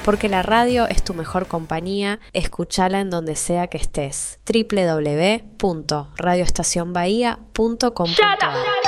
porque la radio es tu mejor compañía. Escúchala en donde sea que estés. www.radioestacionbahía.com.ar